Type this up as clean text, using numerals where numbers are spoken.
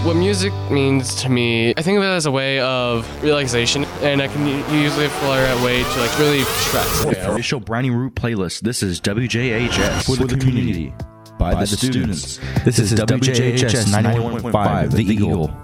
What music means to me, I think of it as a way of relaxation, and I can usually figure out a way to like really stress. Official Brownie Root playlist. This is WJHS for the community, by the students. This is WJHS 91.5, The Eagle.